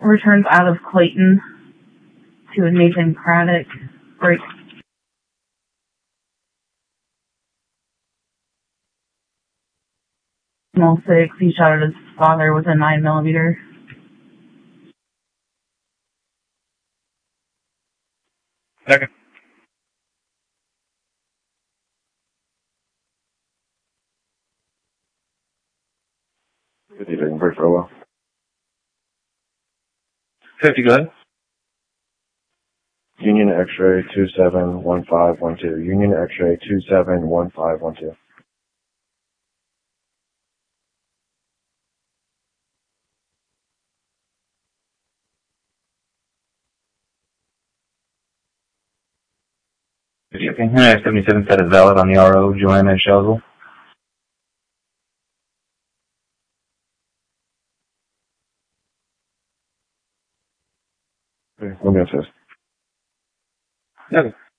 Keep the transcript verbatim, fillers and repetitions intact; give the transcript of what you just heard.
returns out of Clayton to Nathan Craddock. Break. Small six, he shot at his father with a nine millimeter. Second. fifty, taking break for a while. fifty, go ahead. Union X-ray two seven one five one two. Union X-ray two seven one five one two. Shipping. seventy-seven set is valid on the R O, Joanna Shelzel. Okay, let me assist. Okay.